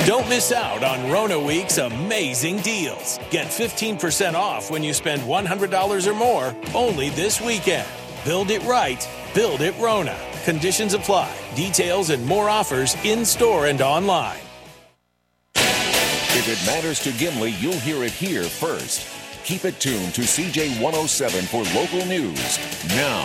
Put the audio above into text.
Don't miss out on Rona Week's amazing deals. Get 15% off when you spend $100 or more only this weekend. Build it right. Build it Rona. Conditions apply. Details and more offers in-store and online. If it matters to Gimli, you'll hear it here first. Keep it tuned to CJ 107 for local news. Now,